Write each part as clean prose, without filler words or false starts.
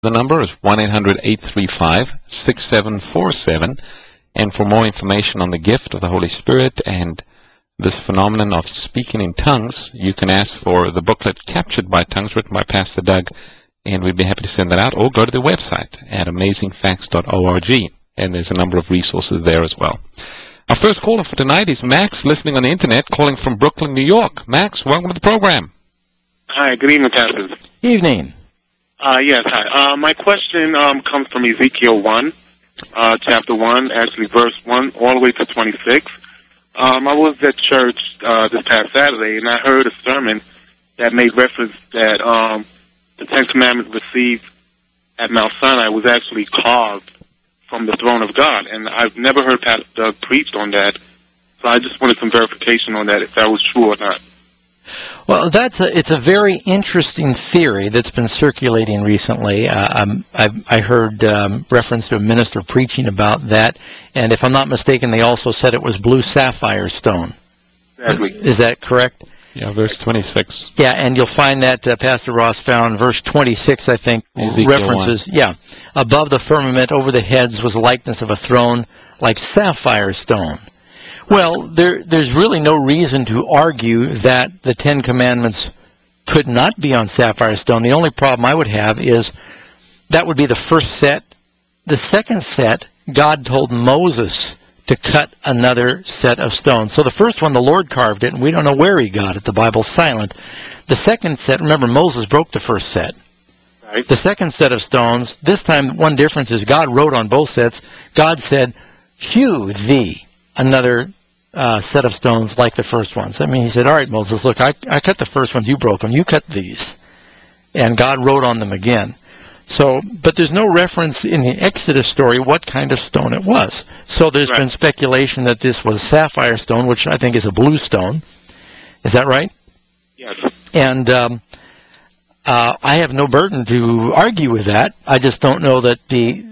The number is 1-800-835-6747. And for more information on the gift of the Holy Spirit and this phenomenon of speaking in tongues, you can ask for the booklet Captured by Tongues, written by Pastor Doug, and we'd be happy to send that out, or go to the website at amazingfacts.org, and there's a number of resources there as well. Our first caller for tonight is Max, listening on the internet, calling from Brooklyn, New York. Max, welcome to the program. Hi, good evening, Pastor. Evening. Yes, hi. My question comes from Ezekiel 1, chapter 1, actually verse 1, all the way to 26. I was at church this past Saturday, and I heard a sermon that made reference that the Ten Commandments received at Mount Sinai was actually carved from the throne of God. And I've never heard Pastor Doug preach on that, so I just wanted some verification on that, if that was true or not. Well, it's a very interesting theory that's been circulating recently. I heard reference to a minister preaching about that, and if I'm not mistaken, they also said it was blue sapphire stone. Exactly. Is that correct? Yeah, verse 26. Yeah, and you'll find that Pastor Ross found verse 26, I think, Ezekiel references. 1. Yeah, above the firmament, over the heads was a likeness of a throne like sapphire stone. Well, there's really no reason to argue that the Ten Commandments could not be on sapphire stone. The only problem I would have is that would be the first set. The second set, God told Moses to cut another set of stones. So the first one, the Lord carved it, and we don't know where he got it. The Bible's silent. The second set, remember, Moses broke the first set. Right. The second set of stones, this time one difference is God wrote on both sets. God said, hew thee another set of stones like the first ones. I mean, he said, all right, Moses, look, I cut the first ones, you broke them, you cut these. And God wrote on them again. So, but there's no reference in the Exodus story what kind of stone it was. So there's been speculation that this was sapphire stone, which I think is a blue stone. Is that right? Yes. And I have no burden to argue with that. I just don't know that the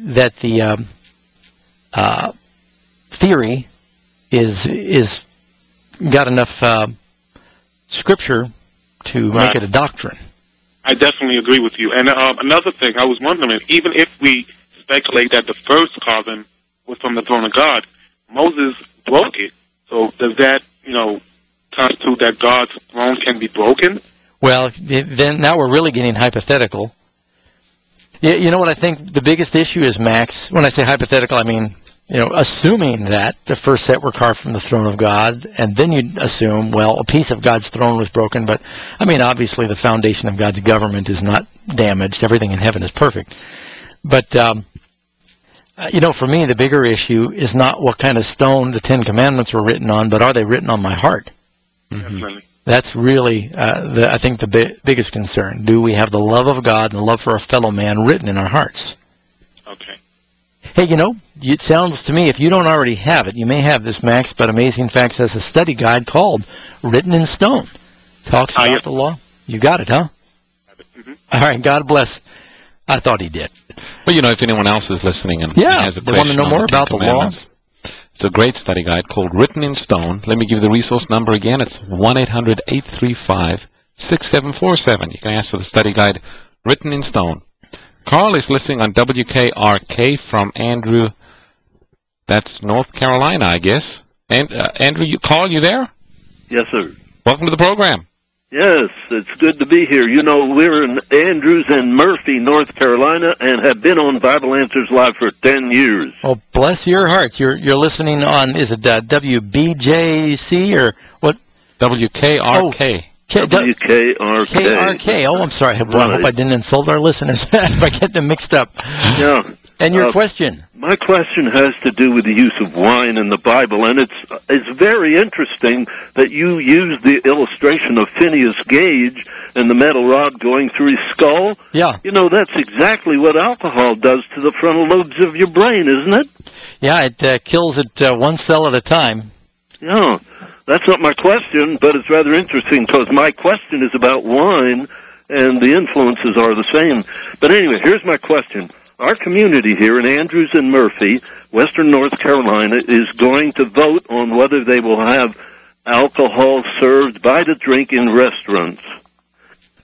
theory is got enough scripture to make it a doctrine. I definitely agree with you. And another thing, I was wondering, even if we speculate that the first carving was from the throne of God, Moses broke it. So does that, constitute that God's throne can be broken? Well, then now we're really getting hypothetical. You know what I think the biggest issue is, Max? When I say hypothetical, I mean, assuming that the first set were carved from the throne of God, and then you'd assume, well, a piece of God's throne was broken, but, I mean, obviously the foundation of God's government is not damaged. Everything in heaven is perfect. But, for me, the bigger issue is not what kind of stone the Ten Commandments were written on, but are they written on my heart? Definitely. That's really, I think, the biggest concern. Do we have the love of God and the love for our fellow man written in our hearts? Okay. Hey, it sounds to me, if you don't already have it, you may have this, Max, but Amazing Facts has a study guide called Written in Stone. Talks about the law. You got it, huh? Mm-hmm. All right, God bless. I thought he did. Well, if anyone else is listening and has a they want to question know more on the about the Ten law. Commandments, it's a great study guide called Written in Stone. Let me give you the resource number again. It's 1-800-835-6747. You can ask for the study guide Written in Stone. Carl is listening on WKRK from Andrew. That's North Carolina, I guess. And Andrew, Carl, you there? Yes, sir. Welcome to the program. Yes, it's good to be here. We're in Andrews and Murphy, North Carolina, and have been on Bible Answers Live for 10 years. Oh, bless your hearts. You're listening on, is it WBJC or what? WKRK. WKRK. KRK. Oh, I'm sorry. I hope I didn't insult our listeners if I get them mixed up. Yeah. And your question? My question has to do with the use of wine in the Bible, and it's very interesting that you use the illustration of Phineas Gage and the metal rod going through his skull. Yeah. That's exactly what alcohol does to the frontal lobes of your brain, isn't it? Yeah, it kills it one cell at a time. Yeah. That's not my question, but it's rather interesting because my question is about wine, and the influences are the same. But anyway, here's my question. Our community here in Andrews and Murphy, Western North Carolina, is going to vote on whether they will have alcohol served by the drink in restaurants.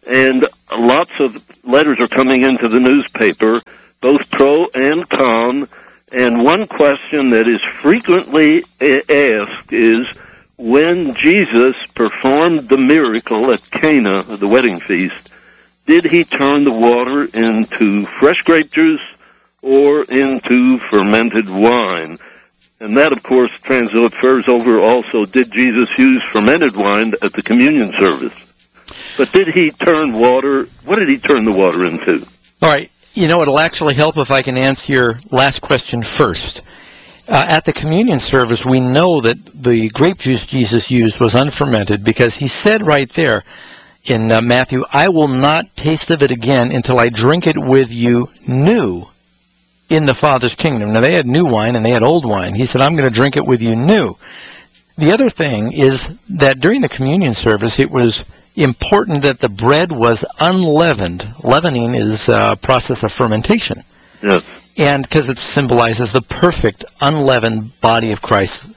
And lots of letters are coming into the newspaper, both pro and con. And one question that is frequently asked is, when Jesus performed the miracle at Cana, the wedding feast, did he turn the water into fresh grape juice or into fermented wine? And that, of course, transfers over also, did Jesus use fermented wine at the communion service? But did he turn water, what did he turn the water into? All right. You know, it'll actually help if I can answer your last question first. At the communion service, we know that the grape juice Jesus used was unfermented because he said right there in Matthew, I will not taste of it again until I drink it with you new in the Father's kingdom. Now, they had new wine and they had old wine. He said, I'm going to drink it with you new. The other thing is that during the communion service, it was important that the bread was unleavened. Leavening is a process of fermentation. Yes. And because it symbolizes the perfect, unleavened body of Christ.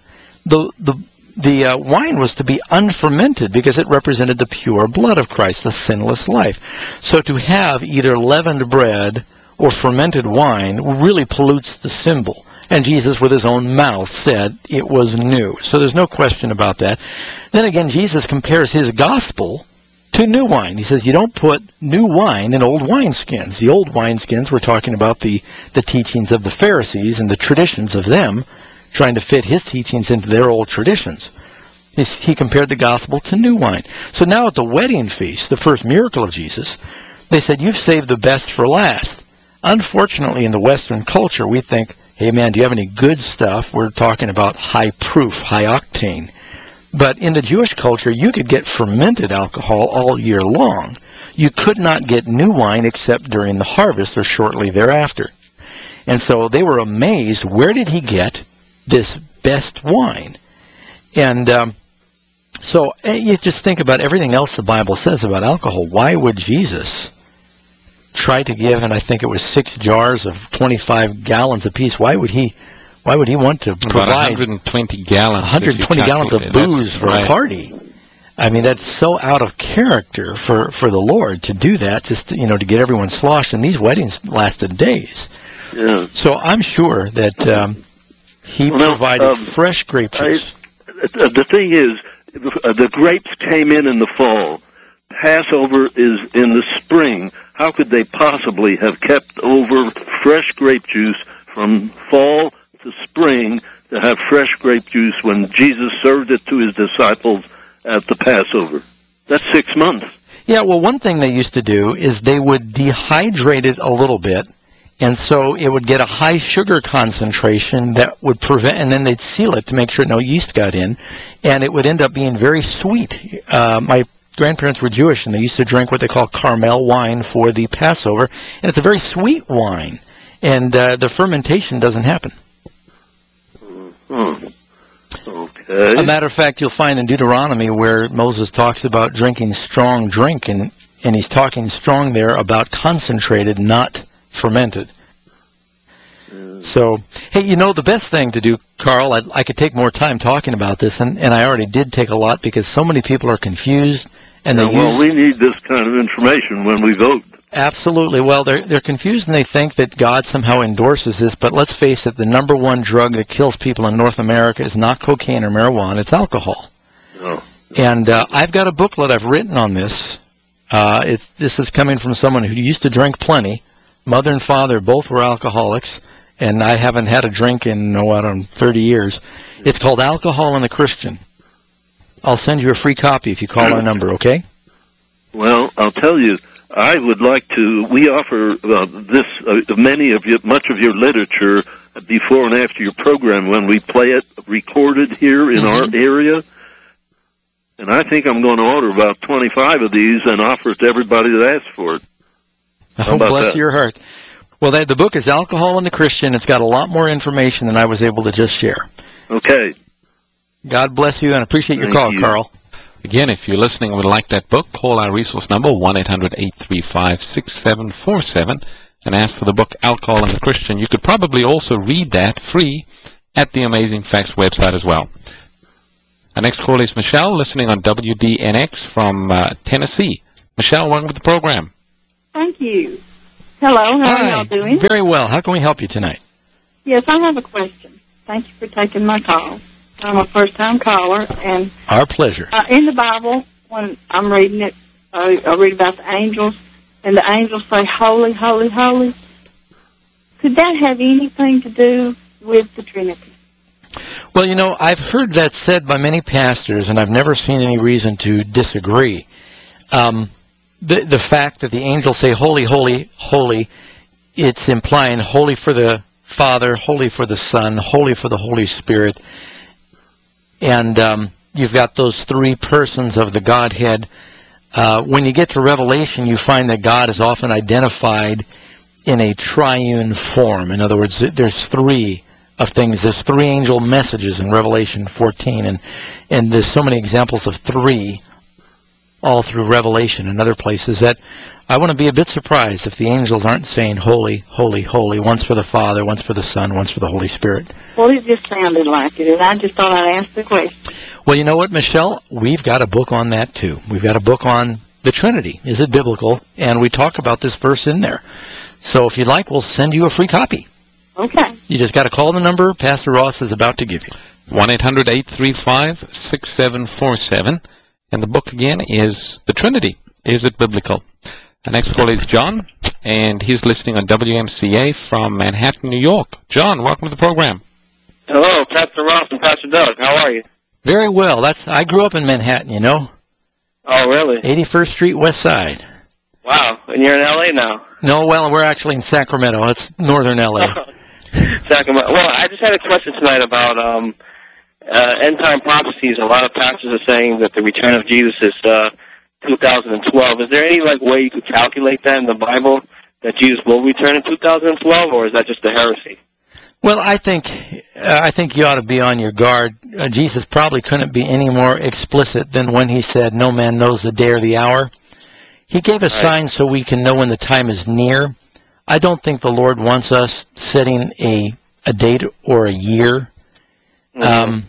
The wine was to be unfermented because it represented the pure blood of Christ, the sinless life. So to have either leavened bread or fermented wine really pollutes the symbol. And Jesus, with his own mouth, said it was new. So there's no question about that. Then again, Jesus compares his gospel to new wine. He says you don't put new wine in old wineskins. The old wineskins, we're talking about the teachings of the Pharisees and the traditions of them, trying to fit his teachings into their old traditions. He compared the gospel to new wine. So now at the wedding feast, the first miracle of Jesus, they said, you've saved the best for last. Unfortunately, in the Western culture, we think, hey man, do you have any good stuff? We're talking about high proof, high octane. But in the Jewish culture, you could get fermented alcohol all year long. You could not get new wine except during the harvest or shortly thereafter. And so they were amazed, where did he get this best wine? And so you just think about everything else the Bible says about alcohol. Why would Jesus try to give, and I think it was 6 jars of 25 gallons apiece, why would he want to provide about 120 gallons 120 gallons of booze for a party? I mean, that's so out of character for the Lord to do that, just to get everyone sloshed. And these weddings lasted days. Yeah. So I'm sure that he provided fresh grape juice. The thing is, the grapes came in the fall. Passover is in the spring. How could they possibly have kept over fresh grape juice from fall to spring to have fresh grape juice when Jesus served it to his disciples at the Passover? That's 6 months. Yeah, well, one thing they used to do is they would dehydrate it a little bit, and so it would get a high sugar concentration that would prevent, and then they'd seal it to make sure no yeast got in, and it would end up being very sweet. My grandparents were Jewish, and they used to drink what they call Carmel wine for the Passover, and it's a very sweet wine, and the fermentation doesn't happen. Okay. A matter of fact, you'll find in Deuteronomy where Moses talks about drinking strong drink, and he's talking strong there about concentrated, not fermented. So, hey, the best thing to do, Carl, I could take more time talking about this, and I already did take a lot because so many people are confused. And we need this kind of information when we vote. Absolutely. Well, they're confused and they think that God somehow endorses this, but let's face it, the number one drug that kills people in North America is not cocaine or marijuana, it's alcohol. Oh. And I've got a booklet I've written on this. This is coming from someone who used to drink plenty. Mother and father both were alcoholics, and I haven't had a drink in, 30 years. It's called Alcohol and the Christian. I'll send you a free copy if you call our number, okay? Well, I'll tell you, I would like to, we offer much of your literature before and after your program when we play it recorded here in our area. And I think I'm going to order about 25 of these and offer it to everybody that asks for it. Oh, bless your heart. Well, the book is Alcohol and the Christian. It's got a lot more information than I was able to just share. Okay. God bless you, and I appreciate your call, Carl. Again, if you're listening and would like that book, call our resource number, 1-800-835-6747, and ask for the book, Alcohol and the Christian. You could probably also read that free at the Amazing Facts website as well. Our next call is Michelle, listening on WDNX from Tennessee. Michelle, welcome to the program. Thank you. Hello, how are y'all doing? Very well. How can we help you tonight? Yes, I have a question. Thank you for taking my call. I'm a first-time caller, and Our pleasure. in the Bible, when I'm reading it, I read about the angels, and the angels say, "Holy, holy, holy." Could that have anything to do with the Trinity? Well, you know, I've heard that said by many pastors, and I've never seen any reason to disagree. The fact that the angels say, "Holy, holy, holy," it's implying holy for the Father, holy for the Son, holy for the Holy Spirit. And you've got those three persons of the Godhead. When you get to Revelation, you find that God is often identified in a triune form. In other words, there's three of things. There's three angel messages in Revelation 14, and there's so many examples of three all through Revelation and other places that I want to be a bit surprised if the angels aren't saying holy, holy, holy, once for the Father, once for the Son, once for the Holy Spirit. Well, it just sounded like it, and I just thought I'd ask the question. Well, you know what, Michelle? We've got a book on that, too. We've got a book on the Trinity. Is it biblical? And we talk about this verse in there. So if you'd like, we'll send you a free copy. Okay. You just got to call the number Pastor Ross is about to give you. 1-800-835-6747. And the book again is The Trinity. Is it biblical? The next call is John, and he's listening on WMCA from Manhattan, New York. John, welcome to the program. Hello, Pastor Ross and Pastor Doug. How are you? Very well. I grew up in Manhattan, you know. Oh, really? 81st Street, West Side. Wow, and you're in L.A. now. No, well, we're actually in Sacramento. It's northern L.A. Sacramento. Well, I just had a question tonight about end-time prophecies. A lot of pastors are saying that the return of Jesus is 2012. Is there any way you could calculate that in the Bible, that Jesus will return in 2012, or is that just a heresy? Well, I think you ought to be on your guard. Jesus probably couldn't be any more explicit than when he said, "No man knows the day or the hour." He gave us signs so we can know when the time is near. I don't think the Lord wants us setting a date or a year. Mm-hmm.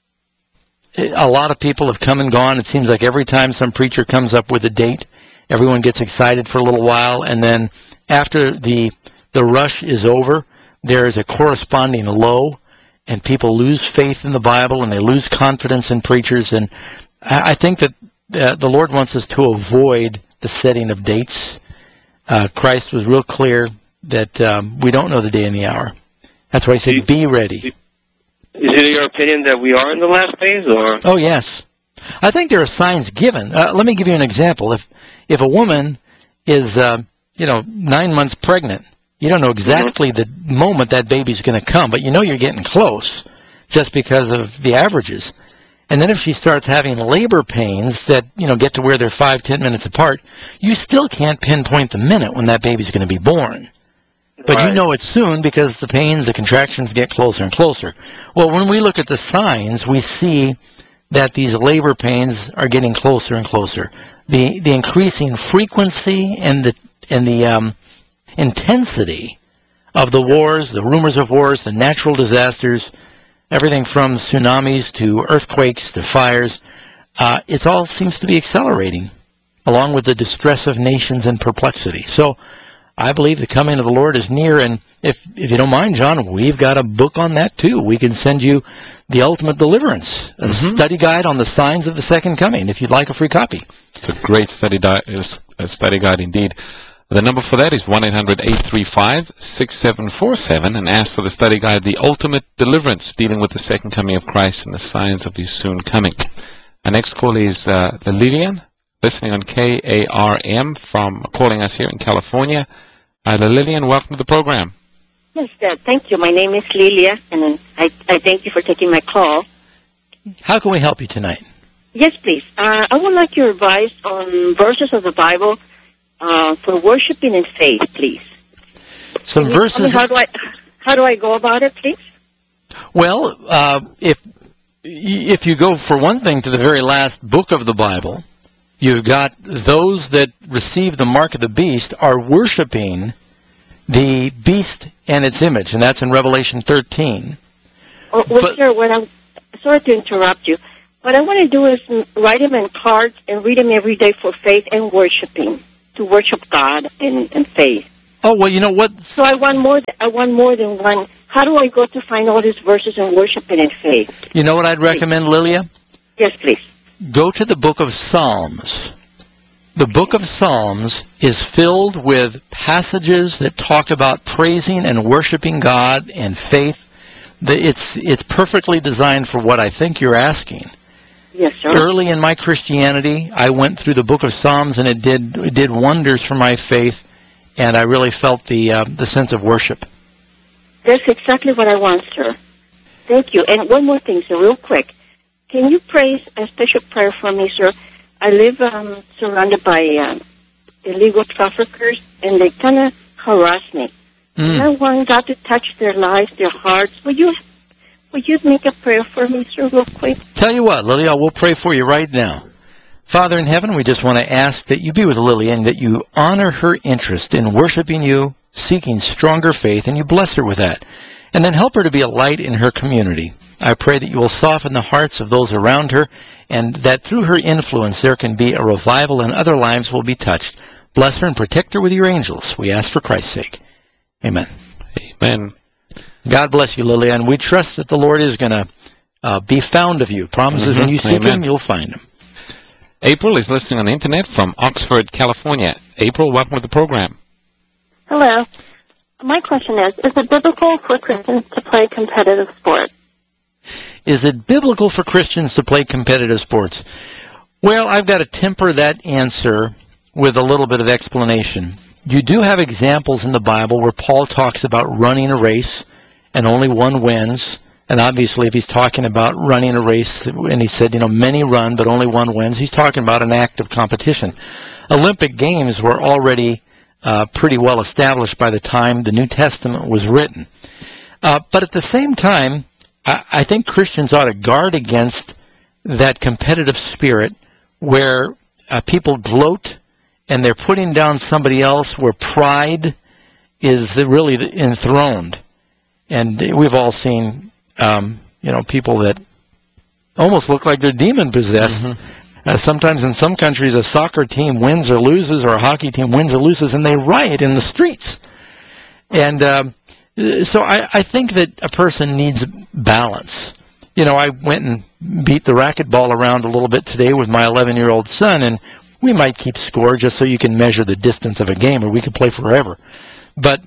A lot of people have come and gone. It seems like every time some preacher comes up with a date, everyone gets excited for a little while, and then after the rush is over, there is a corresponding low, and people lose faith in the Bible, and they lose confidence in preachers. And I think that the Lord wants us to avoid the setting of dates. Christ was real clear that we don't know the day and the hour. That's why he said, "Be ready." Is it your opinion that we are in the last days, or? Oh, yes. I think there are signs given. Let me give you an example. If a woman is 9 months pregnant, you don't know exactly the moment that baby's going to come, but you know you're getting close just because of the averages. And then if she starts having labor pains that, get to where they're 5-10 minutes apart, you still can't pinpoint the minute when that baby's going to be born. But you know it's soon because the pains, the contractions get closer and closer. Well, when we look at the signs, we see that these labor pains are getting closer and closer. The increasing frequency and the intensity of the wars, the rumors of wars, the natural disasters, everything from tsunamis to earthquakes to fires, it all seems to be accelerating, along with the distress of nations and perplexity. So I believe the coming of the Lord is near, and if you don't mind, John, we've got a book on that too. We can send you The Ultimate Deliverance, a study guide on the signs of the second coming, if you'd like a free copy. It's a great study guide indeed. The number for that is 1-800-835-6747, and ask for the study guide, The Ultimate Deliverance, dealing with the second coming of Christ and the signs of his soon coming. Our next call is Lillian, listening on KARM, calling us here in California. Lillian, welcome to the program. Yes, thank you. My name is Lilia, and I thank you for taking my call. How can we help you tonight? Yes, please. I would like your advice on verses of the Bible for worshiping in faith, please. Some verses. How do I go about it, please? Well, if you go, for one thing, to the very last book of the Bible, you've got those that receive the mark of the beast are worshiping the beast and its image, and that's in Revelation 13. Sir, I'm sorry to interrupt you. What I want to do is write them in cards and read them every day for faith and worshiping, to worship God in faith. Oh, well, you know what? So I want more than one. How do I go to find all these verses in worshiping and faith? You know what I'd recommend, Lilia? Yes, please. Go to the book of Psalms. The book of Psalms is filled with passages that talk about praising and worshiping God and faith. It's perfectly designed for what I think you're asking. Yes, sir. Early in my Christianity, I went through the book of Psalms, and it did wonders for my faith, and I really felt the sense of worship. That's exactly what I want, sir. Thank you. And one more thing, sir, real quick. Can you pray a special prayer for me, sir? I live surrounded by illegal traffickers, and they kind of harass me. And I want God to touch their lives, their hearts. Would you make a prayer for me, sir, real quick? Tell you what, Lilia, we'll pray for you right now. Father in heaven, we just want to ask that you be with Lilia and that you honor her interest in worshiping you, seeking stronger faith, and you bless her with that. And then help her to be a light in her community. I pray that you will soften the hearts of those around her, and that through her influence there can be a revival and other lives will be touched. Bless her and protect her with your angels. We ask for Christ's sake. Amen. Amen. God bless you, Lilia, and we trust that the Lord is going to be found of you. Promises when you seek Him, you'll find Him. April is listening on the internet from Oxford, California. April, welcome to the program. Hello. My question is it biblical for Christians to play competitive sports? Is it biblical for Christians to play competitive sports? Well, I've got to temper that answer with a little bit of explanation. You do have examples in the Bible where Paul talks about running a race and only one wins. And obviously, if he's talking about running a race, and he said, many run, but only one wins, he's talking about an act of competition. Olympic Games were already pretty well established by the time the New Testament was written. But at the same time, I think Christians ought to guard against that competitive spirit where people gloat and they're putting down somebody else, where pride is really enthroned. And we've all seen, people that almost look like they're demon-possessed. Sometimes in some countries a soccer team wins or loses, or a hockey team wins or loses, and they riot in the streets. And so I think that a person needs balance. I went and beat the racquetball around a little bit today with my 11-year-old son, and we might keep score just so you can measure the distance of a game, or we could play forever. But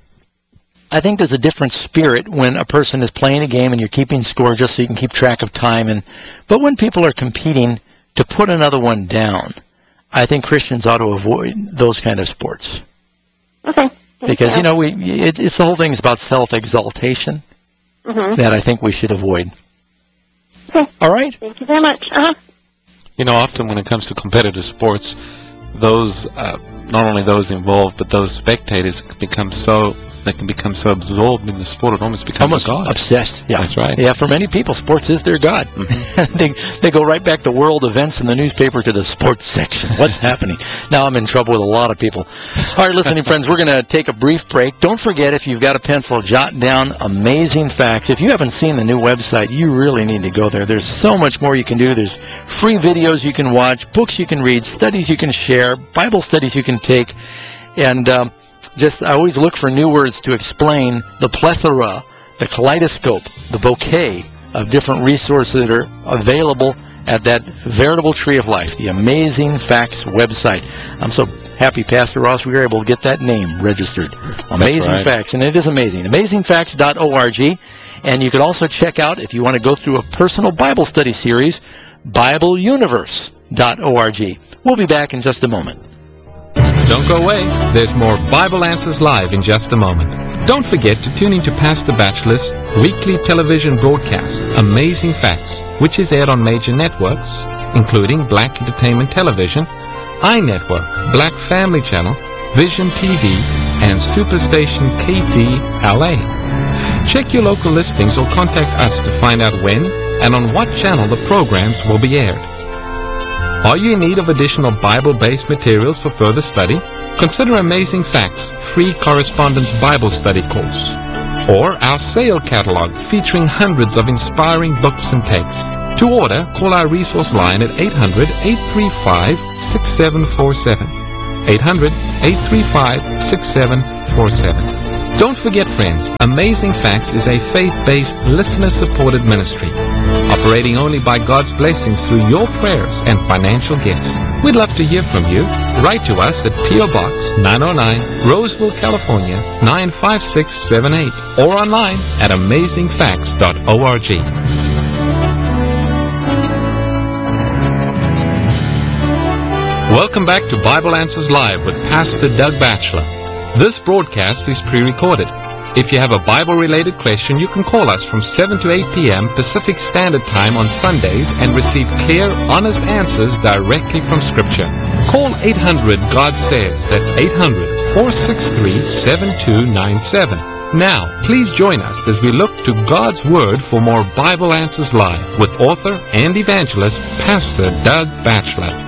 I think there's a different spirit when a person is playing a game and you're keeping score just so you can keep track of time. But when people are competing to put another one down, I think Christians ought to avoid those kind of sports. Okay. Because, it's the whole thing is about self-exaltation that I think we should avoid. Okay. All right? Thank you very much. Often when it comes to competitive sports, those, not only those involved, but those spectators can become so absorbed in the sport, it almost becomes a god. Obsessed. Yeah. That's right. Yeah, for many people, sports is their god. They go right back to world events in the newspaper to the sports section. What's happening? Now I'm in trouble with a lot of people. All right, listening friends, we're going to take a brief break. Don't forget, if you've got a pencil, jot down amazing facts. If you haven't seen the new website, you really need to go there. There's so much more you can do. There's free videos you can watch, books you can read, studies you can share, Bible studies you can take, and I always look for new words to explain the plethora, the kaleidoscope, the bouquet of different resources that are available at that veritable tree of life, the Amazing Facts website. I'm so happy, Pastor Ross, we were able to get that name registered. Amazing Facts, and it is amazing. AmazingFacts.org. And you can also check out, if you want to go through a personal Bible study series, BibleUniverse.org. We'll be back in just a moment. Don't go away. There's more Bible Answers Live in just a moment. Don't forget to tune into Pastor Batchelor's weekly television broadcast, Amazing Facts, which is aired on major networks, including Black Entertainment Television, iNetwork, Black Family Channel, Vision TV, and Superstation KT LA. Check your local listings or contact us to find out when and on what channel the programs will be aired. Are you in need of additional Bible-based materials for further study? Consider Amazing Facts free correspondence Bible study course, or our sale catalog featuring hundreds of inspiring books and tapes. To order, call our resource line at 800-835-6747. 800-835-6747. Don't forget, friends, Amazing Facts is a faith-based, listener-supported ministry, operating only by God's blessings through your prayers and financial gifts. We'd love to hear from you. Write to us at P.O. Box 909, Roseville, California, 95678, or online at amazingfacts.org. Welcome back to Bible Answers Live with Pastor Doug Batchelor. This broadcast is pre-recorded. If you have a Bible-related question, you can call us from 7 to 8 p.m. Pacific Standard Time on Sundays and receive clear, honest answers directly from Scripture. Call 800-GOD-SAYS. That's 800-463-7297. Now, please join us as we look to God's Word for more Bible Answers Live with author and evangelist Pastor Doug Batchelor.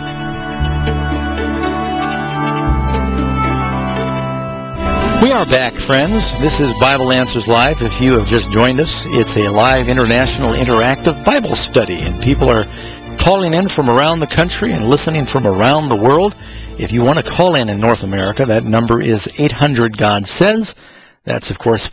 We are back, friends. This is Bible Answers Live. If you have just joined us, it's a live international interactive Bible study, and people are calling in from around the country and listening from around the world. If you want to call in North America, that number is 800-GOD-SAYS. That's, of course,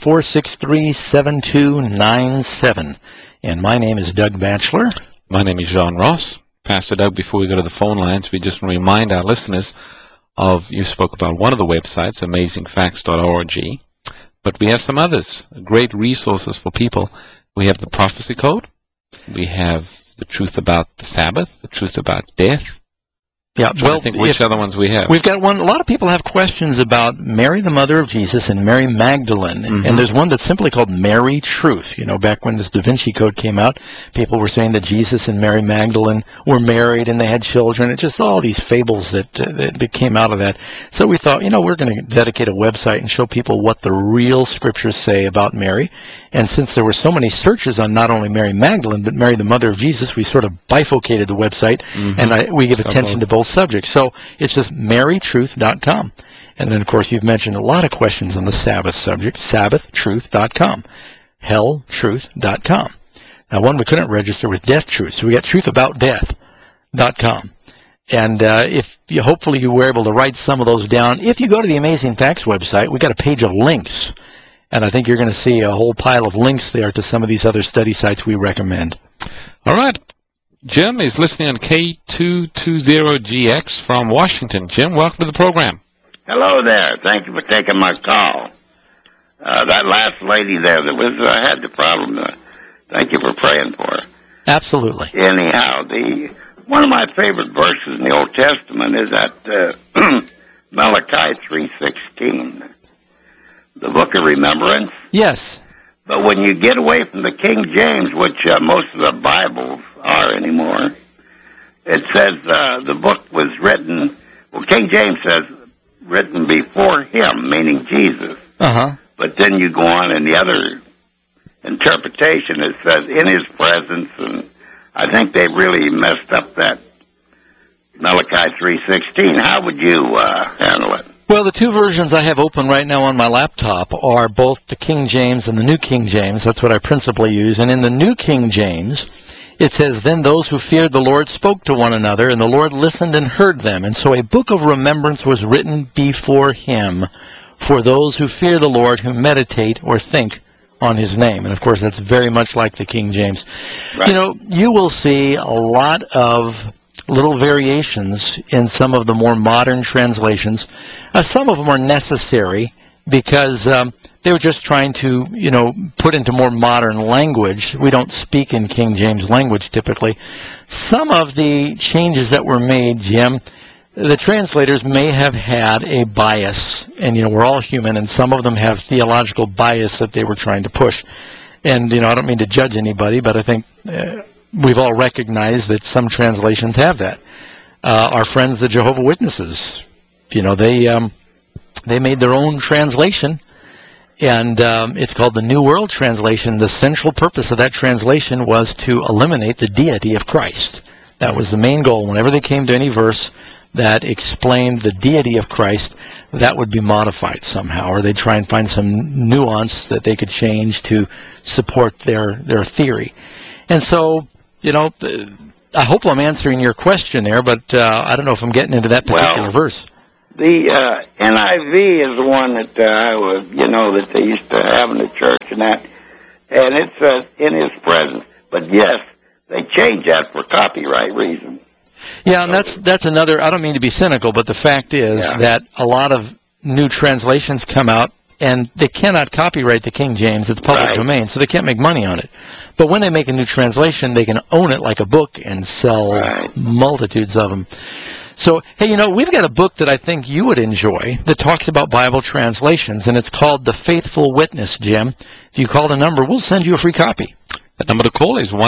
463-7297. And my name is Doug Batchelor. My name is John Ross. Pastor Doug, before we go to the phone lines, we just remind our listeners you spoke about one of the websites, amazingfacts.org, but we have some others, great resources for people. We have the Prophecy Code. We have the truth about the Sabbath, the truth about death. Yeah, well, I think which other ones we have. We've got one. A lot of people have questions about Mary, the mother of Jesus, and Mary Magdalene. Mm-hmm. And there's one that's simply called Mary Truth. You know, back when this Da Vinci Code came out, people were saying that Jesus and Mary Magdalene were married and they had children. It's just all these fables that came out of that. So we thought, we're going to dedicate a website and show people what the real scriptures say about Mary. And since there were so many searches on not only Mary Magdalene, but Mary, the mother of Jesus, we sort of bifurcated the website, and we give attention to both subjects. So it's just marytruth.com. And then, of course, you've mentioned a lot of questions on the Sabbath subject, sabbathtruth.com, helltruth.com. Now, one we couldn't register with Death Truth, so we got truthaboutdeath.com. And hopefully you were able to write some of those down. If you go to the Amazing Facts website, we got a page of links. And I think you're going to see a whole pile of links there to some of these other study sites we recommend. All right. Jim is listening on K220GX from Washington. Jim, welcome to the program. Hello there. Thank you for taking my call. That last lady there that was had the problem, thank you for praying for her. Absolutely. Anyhow, one of my favorite verses in the Old Testament is that Malachi 3:16. The book of remembrance. Yes. But when you get away from the King James, which most of the Bibles are anymore, it says the book was written, King James says, written before him, meaning Jesus. Uh-huh. But then you go on in the other interpretation, it says in his presence, and I think they really messed up that Malachi 3:16. How would you handle it? Well, the two versions I have open right now on my laptop are both the King James and the New King James. That's what I principally use. And in the New King James, it says, "Then those who feared the Lord spoke to one another, and the Lord listened and heard them. And so a book of remembrance was written before him for those who fear the Lord, who meditate or think on his name." And, of course, that's very much like the King James. Right. You will see a lot of little variations in some of the more modern translations. Some of them are necessary because they were just trying to, put into more modern language. We don't speak in King James language typically. Some of the changes that were made, Jim, the translators may have had a bias, and, we're all human, and some of them have theological bias that they were trying to push. And, I don't mean to judge anybody, but I think we've all recognized that some translations have that. Our friends, the Jehovah's Witnesses, they made their own translation, and it's called the New World Translation. The central purpose of that translation was to eliminate the deity of Christ. That was the main goal. Whenever they came to any verse that explained the deity of Christ, that would be modified somehow, or they'd try and find some nuance that they could change to support their theory. And so I hope I'm answering your question there, but I don't know if I'm getting into that particular verse. The NIV is the one that that they used to have in the church and that, and it says "in His presence." But yes, they changed that for copyright reasons. Yeah, and that's another. I don't mean to be cynical, but the fact is that a lot of new translations come out, and they cannot copyright the King James. It's public domain, so they can't make money on it. But when they make a new translation, they can own it like a book and sell multitudes of them. So, hey, we've got a book that I think you would enjoy that talks about Bible translations, and it's called The Faithful Witness, Jim. If you call the number, we'll send you a free copy. The number to call is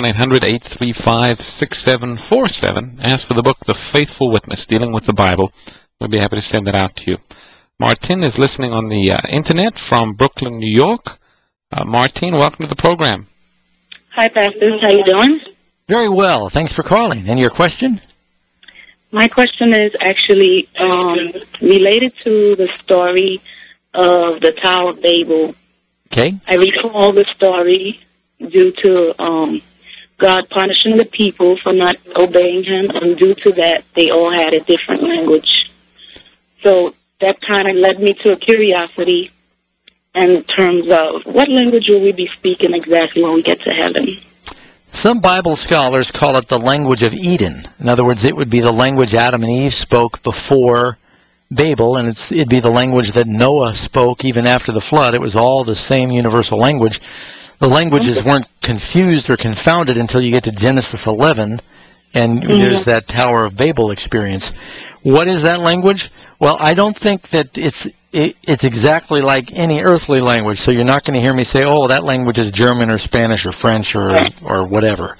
1-800-835-6747. Ask for the book, The Faithful Witness, dealing with the Bible. We'll be happy to send it out to you. Martin is listening on the Internet from Brooklyn, New York. Martin, welcome to the program. Hi, pastors. How you doing? Very well. Thanks for calling. And your question? My question is actually related to the story of the Tower of Babel. Okay. I recall the story due to God punishing the people for not obeying Him, and due to that, they all had a different language. So that kind of led me to a curiosity in terms of what language will we be speaking exactly when we get to heaven? Some Bible scholars call it the language of Eden. In other words, it would be the language Adam and Eve spoke before Babel, and it'd be the language that Noah spoke even after the flood. It was all the same universal language. The languages weren't confused or confounded until you get to Genesis 11, and there's that Tower of Babel experience. What is that language? Well, I don't think that it's exactly like any earthly language, so you're not going to hear me say, oh, that language is German or Spanish or French or whatever.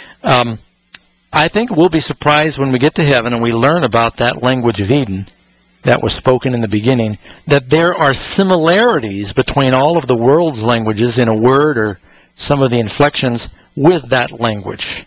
I think we'll be surprised when we get to heaven and we learn about that language of Eden that was spoken in the beginning, that there are similarities between all of the world's languages in a word or some of the inflections with that language.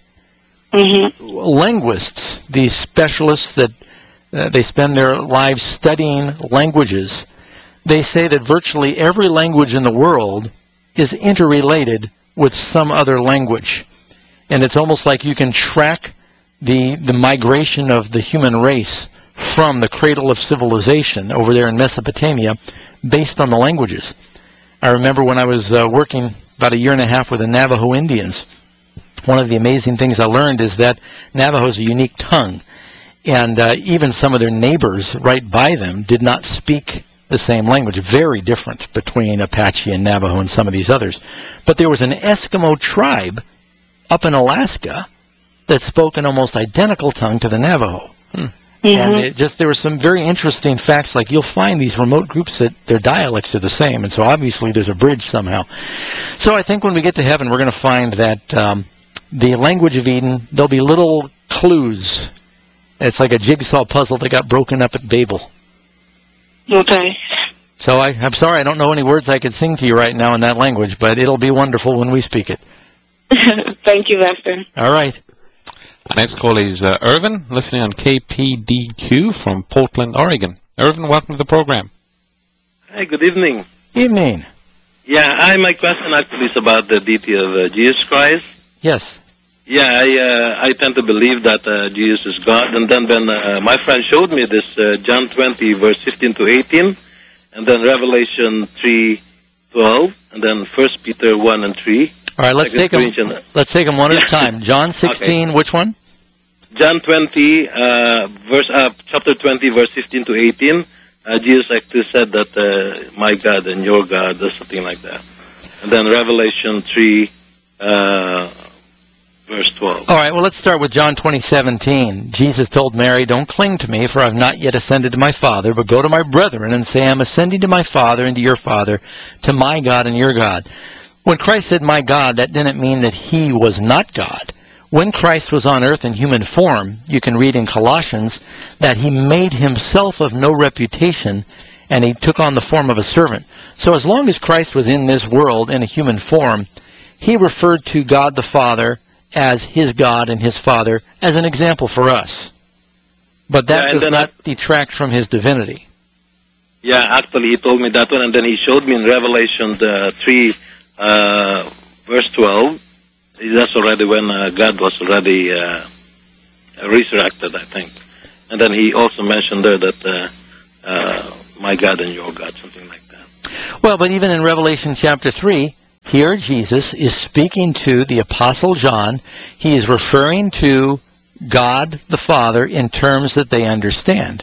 Linguists, these specialists that they spend their lives studying languages, they say that virtually every language in the world is interrelated with some other language. And it's almost like you can track the migration of the human race from the cradle of civilization over there in Mesopotamia based on the languages. I remember when I was working about a year and a half with the Navajo Indians, one of the amazing things I learned is that Navajo is a unique tongue. And even some of their neighbors right by them did not speak the same language. Very different between Apache and Navajo and some of these others. But there was an Eskimo tribe up in Alaska that spoke an almost identical tongue to the Navajo. And there were some very interesting facts, like you'll find these remote groups that their dialects are the same, and so obviously there's a bridge somehow. So I think when we get to heaven, we're going to find that the language of Eden, there'll be little clues. It's like a jigsaw puzzle that got broken up at Babel. Okay. So I'm sorry, I don't know any words I could sing to you right now in that language, but it'll be wonderful when we speak it. Thank you, Pastor. All right. Our next call is Irvin, listening on KPDQ from Portland, Oregon. Irvin, welcome to the program. Hi, good evening. Evening. Yeah, my question actually is about the deity of Jesus Christ. Yes. Yeah, I tend to believe that Jesus is God. And then when my friend showed me this John 20, verse 15 to 18, and then Revelation 3:12, and then 1 Peter 1 and 3. All right, let's take them one at a time. John 16, okay. Which one? John 20, chapter 20, verse 15 to 18. Jesus actually said that my God and your God, or something like that. And then Revelation 3, verse 12. All right, well, let's start with John 20:17. Jesus told Mary, "Don't cling to me, for I have not yet ascended to my Father, but go to my brethren and say, I'm ascending to my Father and to your Father, to my God and your God." When Christ said, "my God," that didn't mean that he was not God. When Christ was on earth in human form, you can read in Colossians that he made himself of no reputation, and he took on the form of a servant. So as long as Christ was in this world in a human form, he referred to God the Father as his God and his Father as an example for us. But that does not detract from his divinity. Yeah, actually he told me that one, and then he showed me in Revelation 3, verse 12, That's already when God was already resurrected, I think. And then he also mentioned there that my God and your God, something like that. Well, but even in Revelation chapter 3, here Jesus is speaking to the Apostle John. He is referring to God the Father in terms that they understand.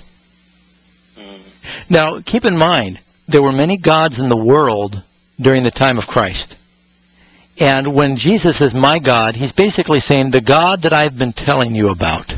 Now, keep in mind, there were many gods in the world during the time of Christ. And when Jesus says, my God, he's basically saying, the God that I've been telling you about.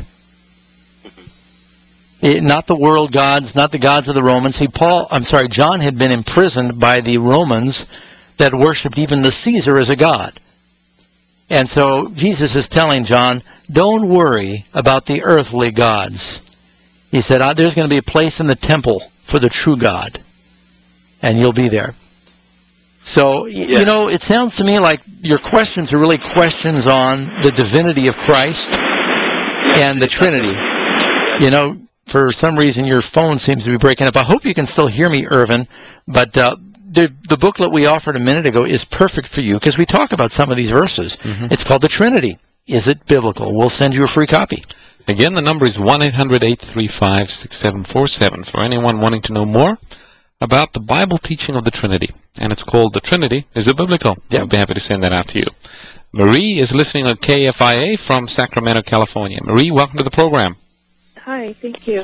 Not the world gods, not the gods of the Romans. See, John had been imprisoned by the Romans that worshipped even the Caesar as a god. And so Jesus is telling John, don't worry about the earthly gods. He said, there's going to be a place in the temple for the true God, and you'll be there. So, you know, it sounds to me like your questions are really questions on the divinity of Christ and the Trinity. You know, for some reason your phone seems to be breaking up. I hope you can still hear me, Irvin, but the booklet we offered a minute ago is perfect for you because we talk about some of these verses. It's called The Trinity. Is it biblical? We'll send you a free copy. Again, the number is 1-800-835-6747 for anyone wanting to know more about the Bible teaching of the Trinity. And it's called The Trinity. Is it biblical? Yep. I'll be happy to send that out to you. Marie is listening on KFIA from Sacramento, California. Marie, welcome to the program. Hi, thank you.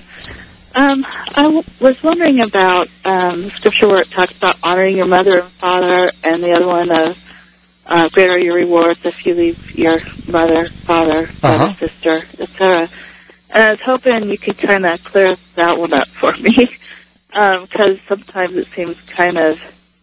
I was wondering about scripture where it talks about honoring your mother and father, and the other one, greater are your rewards if you leave your mother, father, brother, sister, etc. And I was hoping you could kind of clear that one up for me, because sometimes it seems kind of,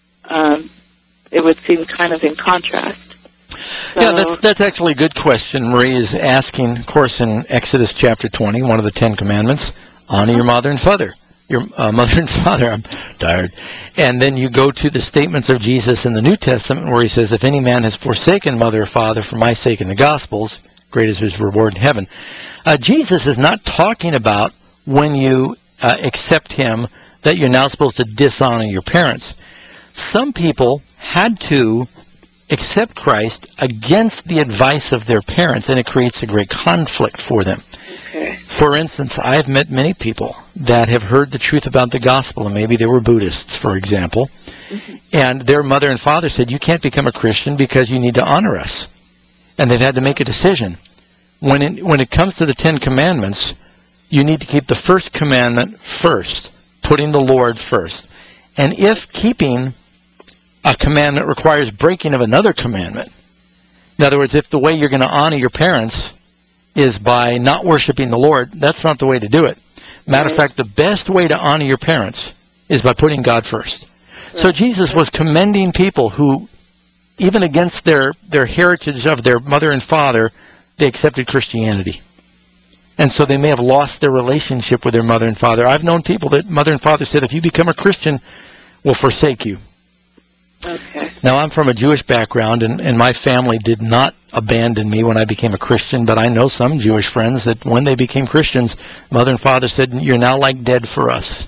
it would seem kind of in contrast. So, yeah, that's actually a good question. Marie is asking, of course, in Exodus chapter 20, one of the Ten Commandments, honor your mother and father. Your mother and father, I'm tired. And then you go to the statements of Jesus in the New Testament where he says, if any man has forsaken mother or father for my sake in the Gospels, great is his reward in heaven. Jesus is not talking about when you accept him that you're now supposed to dishonor your parents. Some people had to accept Christ against the advice of their parents, and it creates a great conflict for them. Okay. For instance, I've met many people that have heard the truth about the gospel, and maybe they were Buddhists, for example, and their mother and father said, you can't become a Christian because you need to honor us. And they've had to make a decision. When it comes to the Ten Commandments, you need to keep the first commandment first, putting the Lord first. And if keeping a commandment requires breaking of another commandment, in other words, if the way you're going to honor your parents is by not worshiping the Lord, that's not the way to do it. Matter of fact, the best way to honor your parents is by putting God first. So Jesus was commending people who, even against their heritage of their mother and father, they accepted Christianity. And so they may have lost their relationship with their mother and father. I've known people that mother and father said, if you become a Christian, we'll forsake you. Okay. Now, I'm from a Jewish background, and my family did not abandon me when I became a Christian, but I know some Jewish friends that when they became Christians, mother and father said, you're now like dead for us.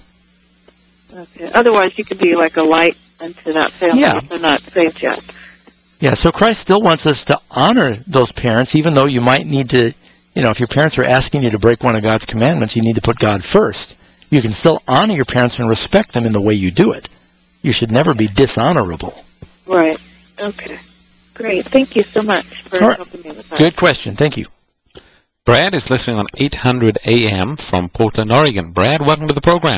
Okay. Otherwise, you could be like a light unto that family if they're not saved yet. Yeah, so Christ still wants us to honor those parents, even though you might need to, if your parents are asking you to break one of God's commandments, you need to put God first. You can still honor your parents and respect them in the way you do it. You should never be dishonorable. Right. Okay. Great. Thank you so much for helping me with that. Good question. Thank you. Brad is listening on 800 AM from Portland, Oregon. Brad, welcome to the program.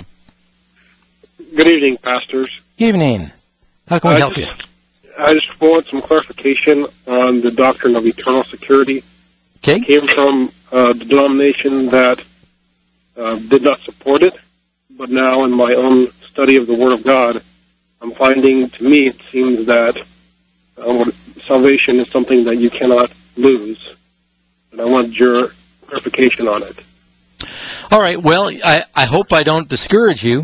Good evening, pastors. Evening. How can we help you? I just want some clarification on the doctrine of eternal security. Okay. It came from the denomination that did not support it, but now in my own study of the Word of God, I'm finding, to me, it seems that salvation is something that you cannot lose. And I want your clarification on it. All right. Well, I hope I don't discourage you.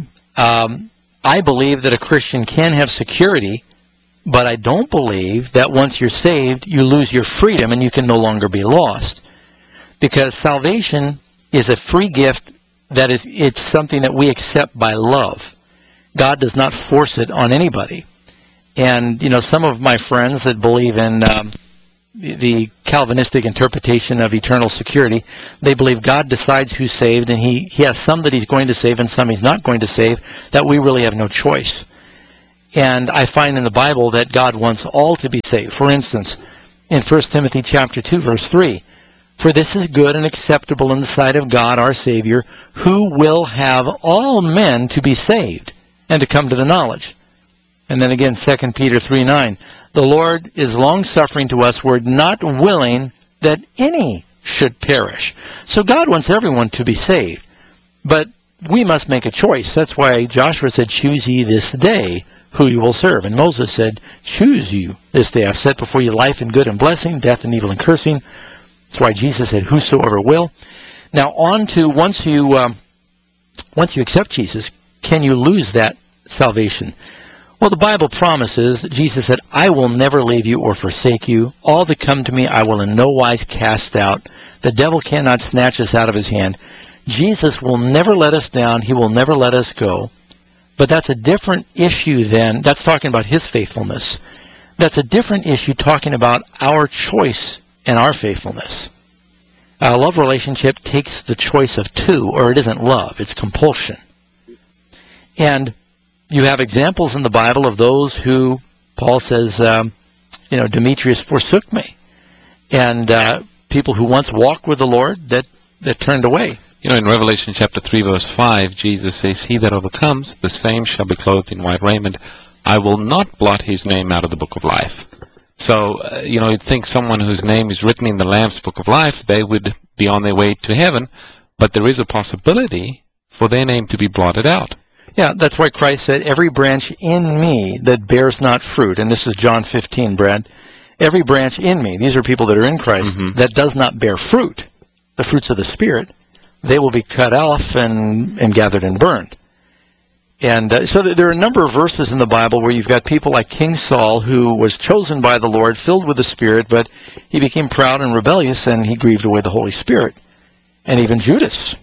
I believe that a Christian can have security, but I don't believe that once you're saved, you lose your freedom and you can no longer be lost. Because salvation is a free gift it's something that we accept by love. God does not force it on anybody. And, some of my friends that believe in the Calvinistic interpretation of eternal security. They believe God decides who's saved, and he has some that he's going to save and some he's not going to save, that we really have no choice. And I find in the Bible that God wants all to be saved. For instance, in 1 Timothy chapter 2, verse 3, "For this is good and acceptable in the sight of God our Savior, who will have all men to be saved and to come to the knowledge." And then again, 2 Peter 3:9, "The Lord is long-suffering to us, we're not willing that any should perish." So God wants everyone to be saved. But we must make a choice. That's why Joshua said, "Choose ye this day who you will serve." And Moses said, "Choose you this day. I've set before you life and good and blessing, death and evil and cursing." That's why Jesus said, "Whosoever will." Now on to once you accept Jesus, can you lose that salvation? Well, the Bible promises, Jesus said, "I will never leave you or forsake you. All that come to me I will in no wise cast out." The devil cannot snatch us out of his hand. Jesus will never let us down. He will never let us go. But that's a different issue then. That's talking about his faithfulness. That's a different issue talking about our choice and our faithfulness. A love relationship takes the choice of two, or it isn't love. It's compulsion. And you have examples in the Bible of those who, Paul says, Demetrius forsook me. And people who once walked with the Lord that turned away. In Revelation chapter 3, verse 5, Jesus says, "He that overcomes, the same shall be clothed in white raiment. I will not blot his name out of the book of life." So, you'd think someone whose name is written in the Lamb's book of life, they would be on their way to heaven, but there is a possibility for their name to be blotted out. Yeah, that's why Christ said, "Every branch in me that bears not fruit," and this is John 15, Brad, "every branch in me," these are people that are in Christ, "that does not bear fruit, the fruits of the Spirit, they will be cut off and gathered and burned." And so there are a number of verses in the Bible where you've got people like King Saul, who was chosen by the Lord, filled with the Spirit, but he became proud and rebellious, and he grieved away the Holy Spirit. And even Judas,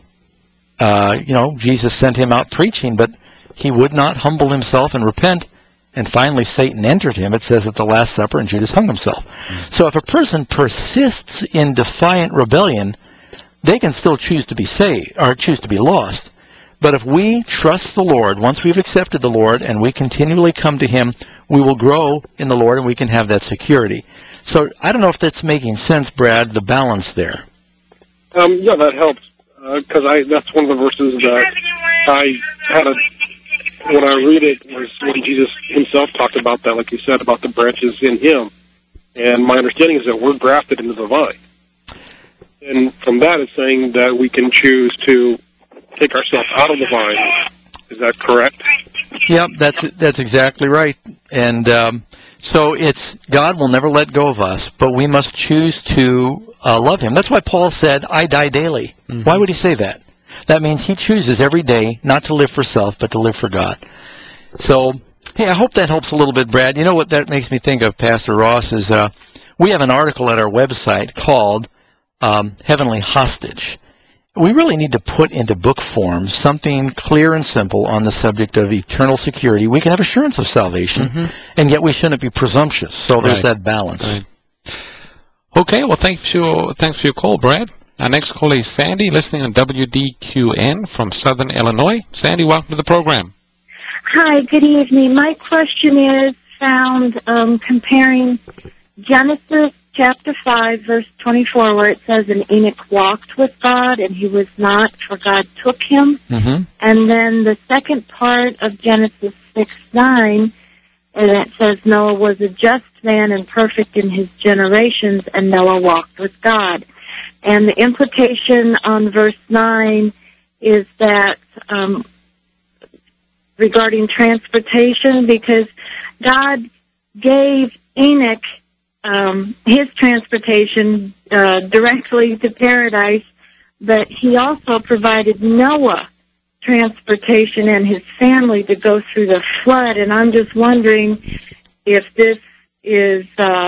Jesus sent him out preaching, but he would not humble himself and repent, and finally Satan entered him, it says, at the Last Supper, and Judas hung himself. So if a person persists in defiant rebellion, they can still choose to be saved, or choose to be lost. But if we trust the Lord, once we've accepted the Lord and we continually come to him, we will grow in the Lord and we can have that security. So I don't know if that's making sense, Brad, the balance there. Yeah, that helps, because that's one of the verses that I had when I read it, was when Jesus himself talked about that, like you said, about the branches in him. And my understanding is that we're grafted into the vine. And from that, it's saying that we can choose to take ourselves out of the vine. Is that correct? Yep, that's exactly right. And so it's God will never let go of us, but we must choose to love him. That's why Paul said, "I die daily." Mm-hmm. Why would he say that? That means he chooses every day not to live for self, but to live for God. So, hey, I hope that helps a little bit, Brad. You know what that makes me think of, Pastor Ross, is we have an article at our website called Heavenly Hostage. We really need to put into book form something clear and simple on the subject of eternal security. We can have assurance of salvation, and yet we shouldn't be presumptuous. So there's that balance. Right. Okay, well, thanks for your call, Brad. Our next call is Sandy, listening on WDQN from Southern Illinois. Sandy, welcome to the program. Hi, good evening. My question is found comparing Genesis chapter 5, verse 24, where it says, "And Enoch walked with God, and he was not, for God took him." Mm-hmm. And then the second part of Genesis 6:9, and it says, "Noah was a just man and perfect in his generations, and Noah walked with God." And the implication on verse 9 is that regarding transportation, because God gave Enoch his transportation directly to paradise, but he also provided Noah transportation and his family to go through the flood. And I'm just wondering if this is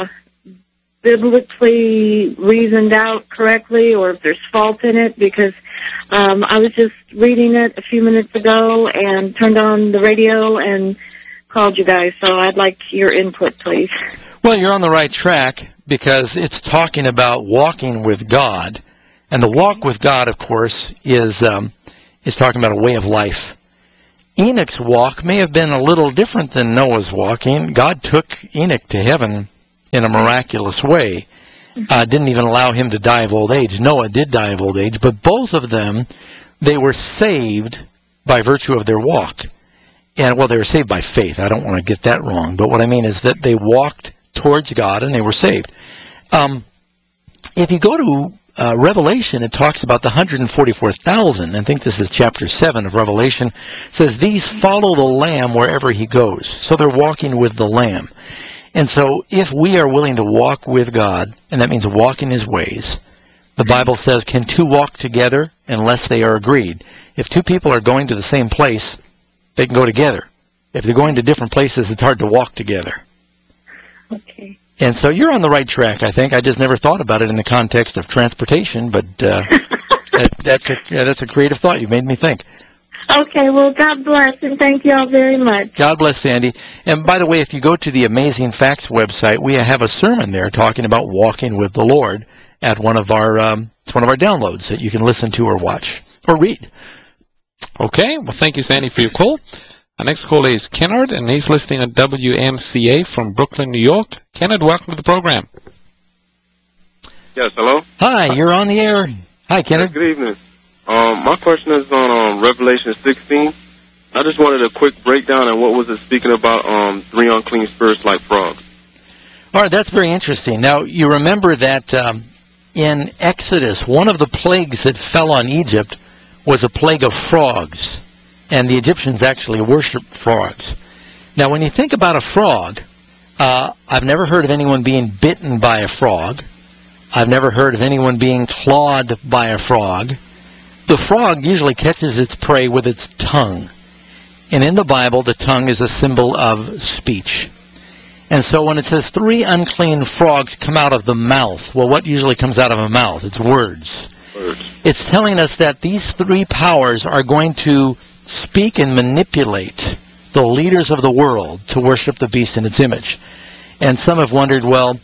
biblically reasoned out correctly, or if there's fault in it, because I was just reading it a few minutes ago and turned on the radio and called you guys, so I'd like your input, please. Well, you're on the right track, because it's talking about walking with God. And the walk with God, of course, is talking about a way of life. Enoch's walk may have been a little different than Noah's walking. God took Enoch to heaven in a miraculous way. Didn't even allow him to die of old age. Noah did die of old age, but both of them, they were saved by virtue of their walk. And, well, they were saved by faith. I don't want to get that wrong. But what I mean is that they walked towards God and they were saved. If you go to Revelation, it talks about the 144,000. I think this is chapter 7 of Revelation. It says, these follow the Lamb wherever he goes. So they're walking with the Lamb. And so if we are willing to walk with God, and that means walk in his ways, the Bible says, can two walk together unless they are agreed? If two people are going to the same place, they can go together. If they're going to different places, it's hard to walk together. Okay. And so you're on the right track, I think. I just never thought about it in the context of transportation, but that's a creative thought. You made me think. Okay, well, God bless, and thank you all very much. God bless, Sandy. And by the way, if you go to the Amazing Facts website, we have a sermon there talking about walking with the Lord at one of our it's one of our downloads that you can listen to or watch or read. Okay, well, thank you, Sandy, for your call. Our next caller is Kennard, and he's listening on WMCA from Brooklyn, New York. Kennard, welcome to the program. Yes, hello? Hi, you're on the air. Hi, Kennard. Yes, good evening. My question is on Revelation 16. I just wanted a quick breakdown on what was it speaking about 3 unclean spirits like frogs. All right, that's very interesting. Now, you remember that in Exodus, one of the plagues that fell on Egypt was a plague of frogs. And the Egyptians actually worshipped frogs. Now, when you think about a frog, I've never heard of anyone being bitten by a frog. I've never heard of anyone being clawed by a frog. The frog usually catches its prey with its tongue. And in the Bible, the tongue is a symbol of speech. And so when it says 3 unclean frogs come out of the mouth, well, what usually comes out of a mouth? It's words. It's telling us that these 3 powers are going to speak and manipulate the leaders of the world to worship the beast in its image. And some have wondered, well,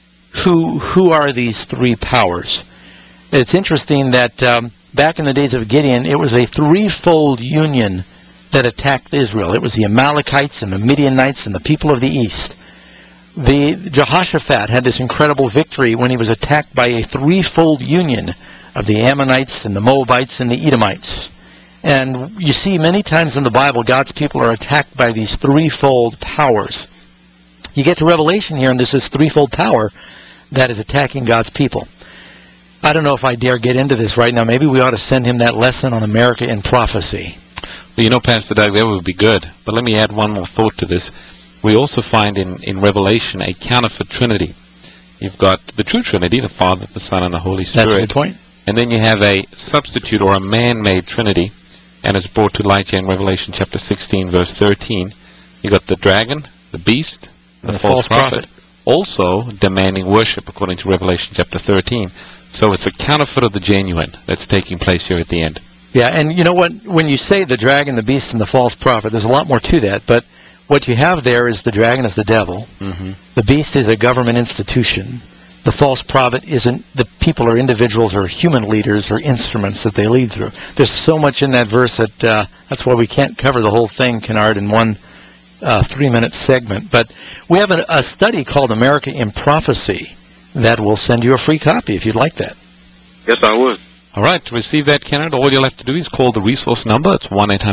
who are these 3 powers? It's interesting that back in the days of Gideon, it was a 3-fold union that attacked Israel. It was the Amalekites and the Midianites and the people of the east. The Jehoshaphat had this incredible victory when he was attacked by a 3-fold union of the Ammonites and the Moabites and the Edomites. And you see many times in the Bible, God's people are attacked by these 3-fold powers. You get to Revelation here, and there's this 3-fold power that is attacking God's people. I don't know if I dare get into this right now. Maybe we ought to send him that lesson on America in prophecy. Well, you know, Pastor Doug, that would be good. But let me add one more thought to this. We also find in Revelation a counterfeit Trinity. You've got the true Trinity, the Father, the Son, and the Holy Spirit. That's a good point. And then you have a substitute or a man-made Trinity, and it's brought to light here in Revelation chapter 16, verse 13. You got the dragon, the beast, and the false prophet, also demanding worship, according to Revelation chapter 13. So it's a counterfeit of the genuine that's taking place here at the end. Yeah, and you know what? When you say the dragon, the beast, and the false prophet, there's a lot more to that, but what you have there is the dragon is the devil. Mm-hmm. The beast is a government institution. The false prophet isn't, the people are individuals or human leaders or instruments that they lead through. There's so much in that verse that that's why we can't cover the whole thing, Kennard, in one 3-minute segment. But we have a study called America in Prophecy that will send you a free copy if you'd like that. Yes, I would. All right, to receive that, Kennard, all you'll have to do is call the resource number. It's